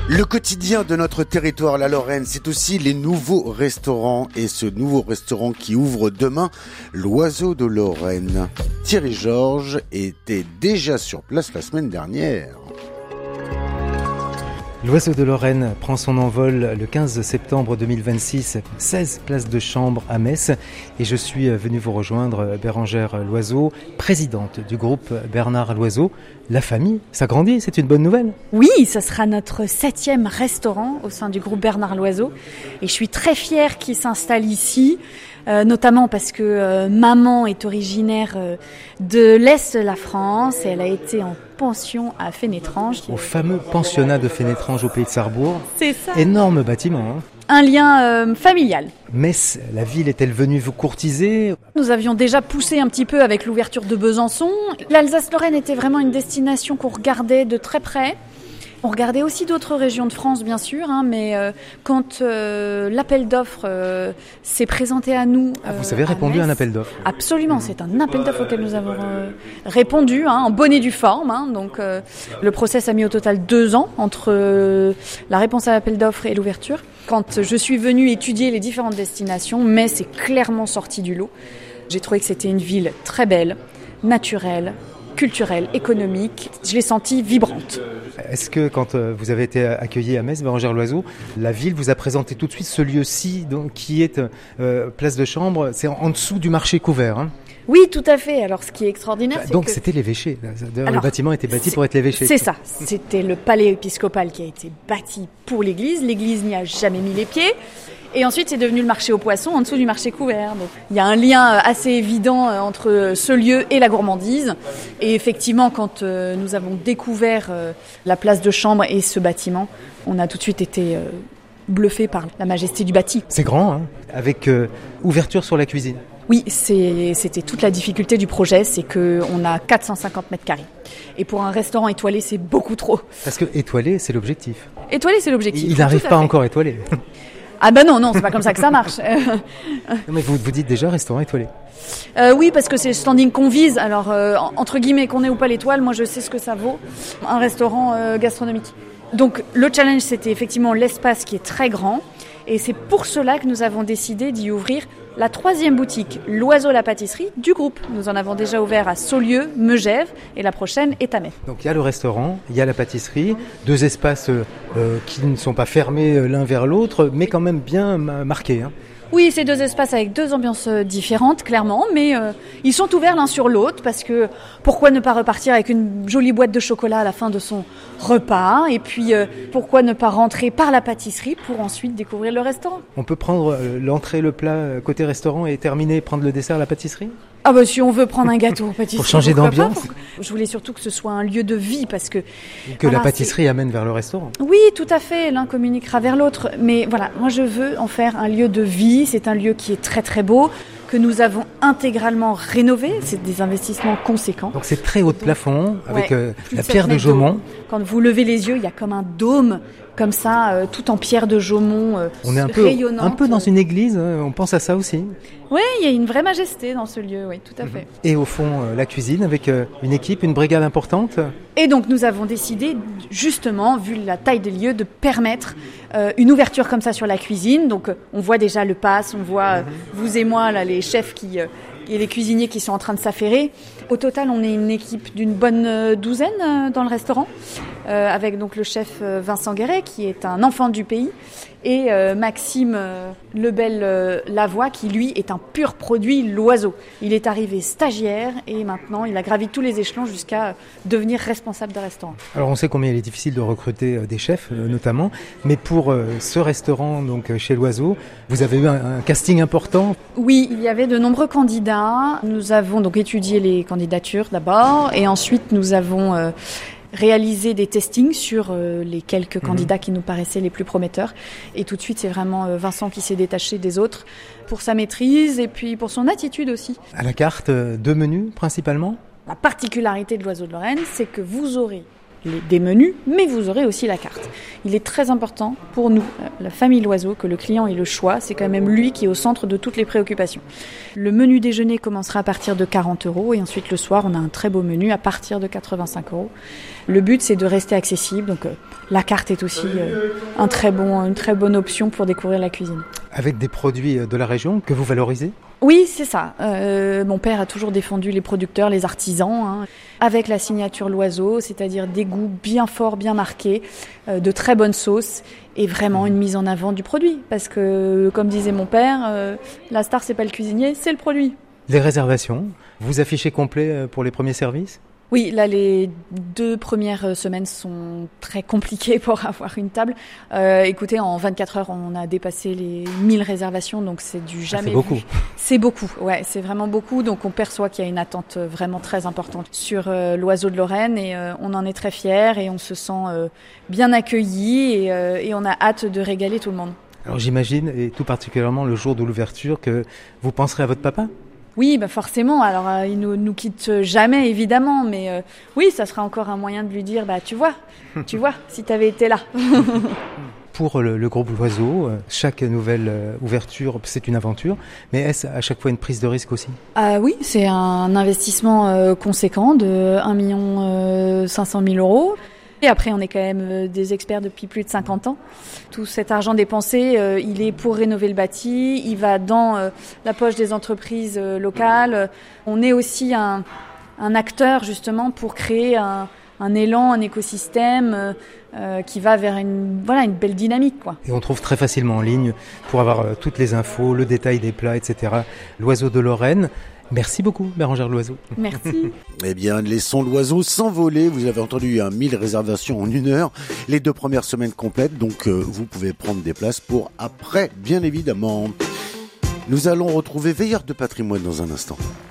Le quotidien de notre territoire, la Lorraine, c'est aussi les nouveaux restaurants. Et ce nouveau restaurant qui ouvre demain, l'Oiseau de Lorraine. Thierry Georges était déjà sur place la semaine dernière. L'Oiseau de Lorraine prend son envol le 15 septembre 2026, 16 places de chambre à Metz. Et je suis venu vous rejoindre, Bérengère Loiseau, présidente du groupe Bernard Loiseau. La famille s'agrandit, c'est une bonne nouvelle. Oui, ce sera notre 7e restaurant au sein du groupe Bernard Loiseau. Et je suis très fière qu'il s'installe ici, notamment parce que maman est originaire de l'Est de la France et elle a été en pension à Fénétrange. Au fameux pensionnat de Fénétrange au pays de Sarrebourg. C'est ça. Énorme bâtiment. Un lien familial. Metz, la ville est-elle venue vous courtiser ? Nous avions déjà poussé un petit peu avec l'ouverture de Besançon. L'Alsace-Lorraine était vraiment une destination qu'on regardait de très près. On regardait aussi d'autres régions de France, bien sûr, mais quand l'appel d'offres s'est présenté à nous... vous avez répondu Metz, à un appel d'offres ? Absolument, c'est un appel d'offres auquel nous avons répondu, en bonne et due forme. Donc, le process a mis au total 2 ans entre la réponse à l'appel d'offres et l'ouverture. Quand je suis venue étudier les différentes destinations, Metz est clairement sorti du lot. J'ai trouvé que c'était une ville très belle, naturelle, culturelle, économique. Je l'ai sentie vibrante. Est-ce que quand vous avez été accueillie à Metz, Bérengère Loiseau, la ville vous a présenté tout de suite ce lieu-ci donc, qui est place de chambre, c'est en dessous du marché couvert Oui, tout à fait. Alors, ce qui est extraordinaire, c'est donc que... c'était l'évêché. Le bâtiment était bâti pour être l'évêché. C'est ça. C'était le palais épiscopal qui a été bâti pour l'église. L'église n'y a jamais mis les pieds. Et ensuite, c'est devenu le marché aux poissons en dessous du marché couvert. Donc, il y a un lien assez évident entre ce lieu et la gourmandise. Et effectivement, quand nous avons découvert la place de chambre et ce bâtiment, on a tout de suite été bluffé par la majesté du bâti. C'est grand, avec ouverture sur la cuisine. Oui, c'était toute la difficulté du projet, c'est qu'on a 450 mètres carrés. Et pour un restaurant étoilé, c'est beaucoup trop. Parce que étoilé, c'est l'objectif. Étoilé, c'est l'objectif. Il n'arrive pas encore étoilé. Ah ben non, c'est pas comme ça que ça marche. Non, mais vous dites déjà restaurant étoilé. Oui, parce que c'est le standing qu'on vise. Alors, entre guillemets, qu'on ait ou pas l'étoile, moi je sais ce que ça vaut, un restaurant gastronomique. Donc le challenge, c'était effectivement l'espace qui est très grand. Et c'est pour cela que nous avons décidé d'y ouvrir la 3e boutique, l'Oiseau la pâtisserie, du groupe. Nous en avons déjà ouvert à Saulieu, Megève, et la prochaine est à Metz. Donc il y a le restaurant, il y a la pâtisserie, 2 espaces qui ne sont pas fermés l'un vers l'autre, mais quand même bien marqués. Oui, c'est 2 espaces avec 2 ambiances différentes, clairement, mais ils sont ouverts l'un sur l'autre parce que pourquoi ne pas repartir avec une jolie boîte de chocolat à la fin de son repas et puis pourquoi ne pas rentrer par la pâtisserie pour ensuite découvrir le restaurant. On peut prendre l'entrée, le plat côté restaurant et terminer, prendre le dessert à la pâtisserie ? Ah bah si on veut prendre un gâteau en pâtisserie. Pour changer d'ambiance. Je voulais surtout que ce soit un lieu de vie parce que... la pâtisserie amène vers le restaurant. Oui, tout à fait, l'un communiquera vers l'autre. Mais voilà, moi je veux en faire un lieu de vie, c'est un lieu qui est très très beau, que nous avons intégralement rénové, c'est des investissements conséquents. Donc c'est très haut de plafond, avec la de pierre de Jaumont. Quand vous levez les yeux, il y a comme un dôme, comme ça, tout en pierre de Jaumont, on est un peu dans une église, on pense à ça aussi. Oui, il y a une vraie majesté dans ce lieu, oui, tout à fait. Et au fond, la cuisine avec une équipe, une brigade importante. Et donc nous avons décidé, justement, vu la taille des lieux, de permettre une ouverture comme ça sur la cuisine. Donc on voit déjà le pass, on voit vous et moi, là, les chefs et les cuisiniers qui sont en train de s'affairer. Au total, on est une équipe d'une bonne douzaine dans le restaurant, avec donc le chef Vincent Guéret, qui est un enfant du pays, et Maxime Lebel-Lavoie, qui lui est un pur produit L'Oiseau. Il est arrivé stagiaire et maintenant il a gravi tous les échelons jusqu'à devenir responsable de restaurant. Alors on sait combien il est difficile de recruter des chefs notamment, mais pour ce restaurant donc chez L'Oiseau, vous avez eu un casting important. Oui, il y avait de nombreux candidats. Nous avons donc étudié les candidatures d'abord et ensuite nous avons réaliser des testings sur les quelques candidats qui nous paraissaient les plus prometteurs. Et tout de suite, c'est vraiment Vincent qui s'est détaché des autres pour sa maîtrise et puis pour son attitude aussi. À la carte, 2 menus principalement ? La particularité de l'Oiseau de Lorraine, c'est que vous aurez des menus, mais vous aurez aussi la carte. Il est très important pour nous, la famille Loiseau, que le client ait le choix. C'est quand même lui qui est au centre de toutes les préoccupations. Le menu déjeuner commencera à partir de 40 € et ensuite le soir, on a un très beau menu à partir de 85 €. Le but, c'est de rester accessible. Donc la carte est aussi une très bonne option pour découvrir la cuisine. Avec des produits de la région que vous valorisez ? Oui, c'est ça. Mon père a toujours défendu les producteurs, les artisans, avec la signature Loiseau, c'est-à-dire des goûts bien forts, bien marqués, de très bonnes sauces et vraiment une mise en avant du produit. Parce que, comme disait mon père, la star, c'est pas le cuisinier, c'est le produit. Les réservations, vous affichez complet pour les premiers services ? Oui, là, les 2 premières semaines sont très compliquées pour avoir une table. Écoutez, en 24 heures, on a dépassé les 1000 réservations, donc c'est du jamais c'est beaucoup. Vu. C'est beaucoup, ouais, c'est vraiment beaucoup. Donc on perçoit qu'il y a une attente vraiment très importante sur l'Oiseau de Lorraine et on en est très fiers et on se sent bien accueillis et on a hâte de régaler tout le monde. Alors j'imagine, et tout particulièrement le jour de l'ouverture, que vous penserez à votre papa ? Oui, forcément. Alors, il nous quitte jamais, évidemment. Mais oui, ça sera encore un moyen de lui dire, tu vois, si tu avais été là. Pour le groupe Loiseau, chaque nouvelle ouverture, c'est une aventure. Mais est-ce à chaque fois une prise de risque aussi ? Oui, c'est un investissement conséquent de 1 500 000 €. Et après, on est quand même des experts depuis plus de 50 ans. Tout cet argent dépensé, il est pour rénover le bâti, il va dans la poche des entreprises locales. On est aussi un acteur justement pour créer un élan, un écosystème qui va vers une belle dynamique, quoi. Et on trouve très facilement en ligne pour avoir toutes les infos, le détail des plats, etc. L'Oiseau de Lorraine. Merci beaucoup, Bérengère Loiseau. Merci. Eh bien, laissons l'oiseau s'envoler. Vous avez entendu 1000 réservations en 1 heure, les 2 premières semaines complètes. Donc, vous pouvez prendre des places pour après, bien évidemment. Nous allons retrouver Veilleurs de patrimoine dans un instant.